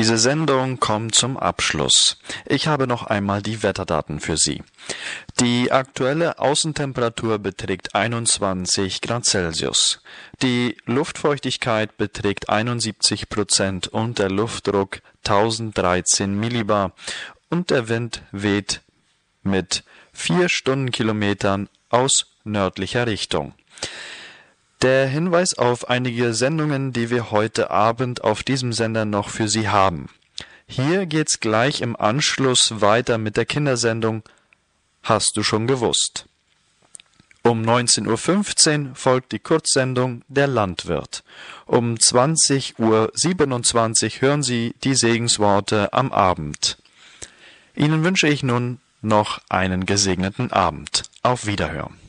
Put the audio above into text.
Diese Sendung kommt zum Abschluss. Ich habe noch einmal die Wetterdaten für Sie. Die aktuelle Außentemperatur beträgt 21 Grad Celsius. Die Luftfeuchtigkeit beträgt 71% und der Luftdruck 1013 Millibar und der Wind weht mit 4 Stundenkilometern aus nördlicher Richtung. Der Hinweis auf einige Sendungen, die wir heute Abend auf diesem Sender noch für Sie haben. Hier geht's gleich im Anschluss weiter mit der Kindersendung Hast du schon gewusst? Um 19:15 Uhr folgt die Kurzsendung Der Landwirt. Um 20:27 Uhr hören Sie die Segensworte am Abend. Ihnen wünsche ich nun noch einen gesegneten Abend. Auf Wiederhören.